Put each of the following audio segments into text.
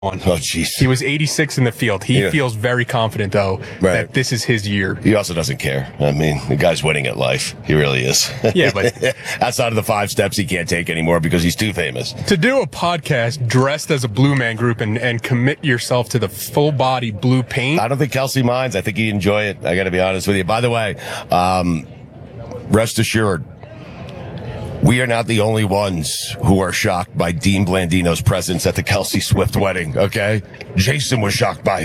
Oh, jeez. He was 86 in the field. He feels very confident, though, that this is his year. He also doesn't care. I mean, the guy's winning at life. He really is. Yeah, but outside of the 5 steps he can't take anymore because he's too famous. To do a podcast dressed as a Blue Man Group and commit yourself to the full body blue paint. I don't think Kelsey minds. I think he'd enjoy it. I got to be honest with you. By the way, rest assured, we are not the only ones who are shocked by Dean Blandino's presence at the Kelsey Swift wedding, okay? Jason was shocked by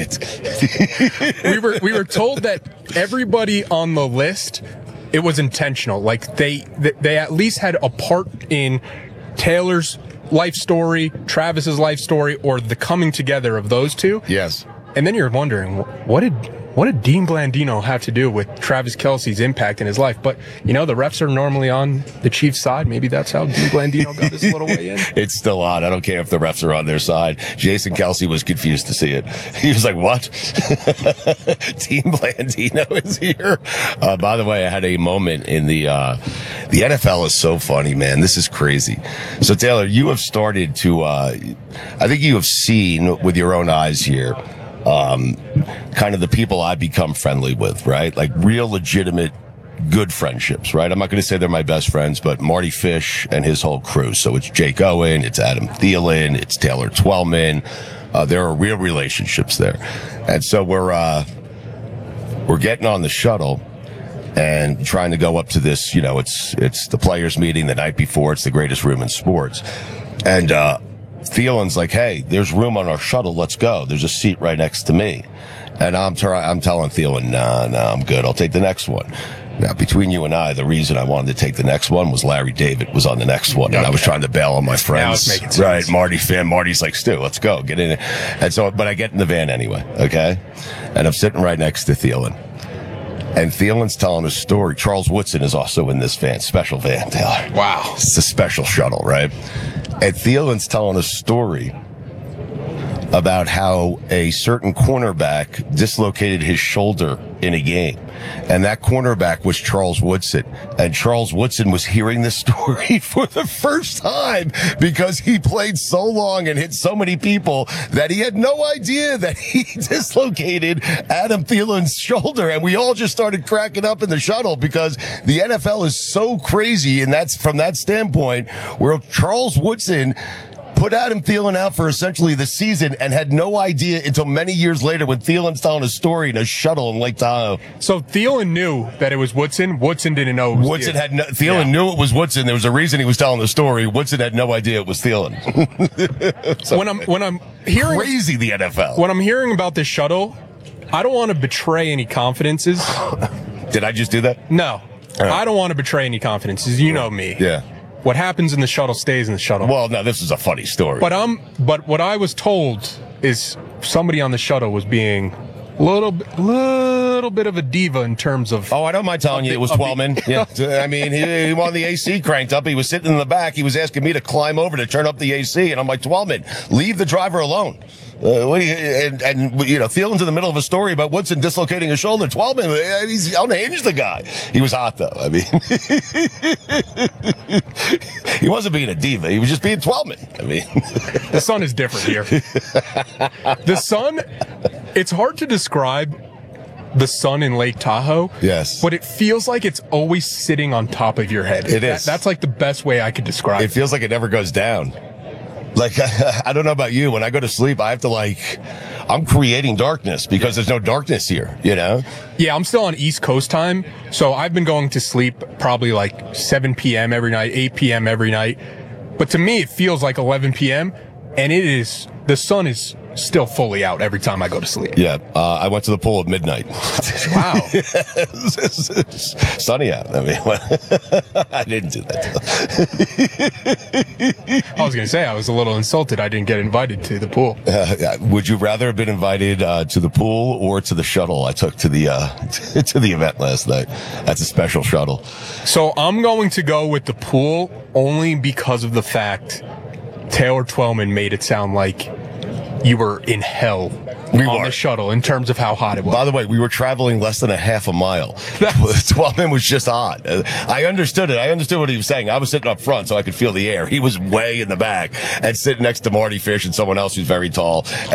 it. We were told that everybody on the list, it was intentional. Like they at least had a part in Taylor's life story, Travis's life story, or the coming together of those two. Yes. And then you're wondering, what did Dean Blandino have to do with Travis Kelce's impact in his life? But, the refs are normally on the Chiefs' side. Maybe that's how Dean Blandino got his little way in. It's still odd. I don't care if the refs are on their side. Jason Kelce was confused to see it. He was like, what? Dean Blandino is here? By the way, I had a moment in the NFL is so funny, man. This is crazy. So, Taylor, you have started to, I think you have seen with your own eyes here, kind of the people I become friendly with, right? Like real legitimate good friendships, right? I'm not going to say they're my best friends, but Marty Fish and his whole crew. So it's Jake Owen, it's Adam Thielen, it's Taylor Twellman. There are real relationships there. And so we're getting on the shuttle and trying to go up to this, it's the players meeting the night before. It's the greatest room in sports. And, Thielen's like, hey, there's room on our shuttle. Let's go. There's a seat right next to me. And I'm telling Thielen, no, I'm good. I'll take the next one. Now, between you and I, the reason I wanted to take the next one was Larry David was on the next one. And I was trying to bail on my friends. Now it's making sense. Right. Marty's like, Stu, let's go. Get in there. And so, but I get in the van anyway. Okay. And I'm sitting right next to Thielen. And Thielen's telling a story. Charles Woodson is also in this van, special van, Taylor. Wow. It's a special shuttle, right? And Thielen's telling a story about how a certain cornerback dislocated his shoulder in a game. And that cornerback was Charles Woodson. And Charles Woodson was hearing this story for the first time because he played so long and hit so many people that he had no idea that he dislocated Adam Thielen's shoulder. And we all just started cracking up in the shuttle because the NFL is so crazy. And that's from that standpoint where Charles Woodson put Adam Thielen out for essentially the season and had no idea until many years later when Thielen's telling a story in a shuttle in Lake Tahoe. So Thielen knew that it was Woodson. Woodson didn't know it was Woodson. Thielen knew it was Woodson. There was a reason he was telling the story. Woodson had no idea it was Thielen. So when I'm hearing crazy the NFL. When I'm hearing about this shuttle, I don't want to betray any confidences. Did I just do that? No. I don't want to betray any confidences. You know me. Yeah. What happens in the shuttle stays in the shuttle. Well, no, this is a funny story. But what I was told is somebody on the shuttle was being a little bit of a diva in terms of. Oh, I don't mind telling you, it was Twellman. Yeah, I mean, he wanted the AC cranked up. He was sitting in the back. He was asking me to climb over to turn up the AC, and I'm like, Twellman, leave the driver alone. Thielen's in the middle of a story about Woodson dislocating his shoulder. Twellman, he's unhinged, the guy. He was hot, though. I mean, he wasn't being a diva. He was just being Twellman. I mean, the sun is different here. The sun, it's hard to describe the sun in Lake Tahoe. Yes. But it feels like it's always sitting on top of your head. It is. That's like the best way I could describe it. It feels like it never goes down. Like, I don't know about you. When I go to sleep, I have to I'm creating darkness because there's no darkness here, Yeah, I'm still on East Coast time. So I've been going to sleep probably 7 p.m. every night, 8 p.m. every night. But to me, it feels like 11 p.m. And the sun is still fully out every time I go to sleep. Yeah, I went to the pool at midnight. Wow. Sunny out. I mean, I didn't do that. I was going to say, I was a little insulted I didn't get invited to the pool. Would you rather have been invited to the pool or to the shuttle I took to the to the event last night? That's a special shuttle. So I'm going to go with the pool only because of the fact Taylor Twellman made it sound like you were in hell on the shuttle in terms of how hot it was. By the way, we were traveling less than a half a mile. 12-man was just hot. I understood it. I understood what he was saying. I was sitting up front so I could feel the air. He was way in the back and sitting next to Marty Fish and someone else who's very tall.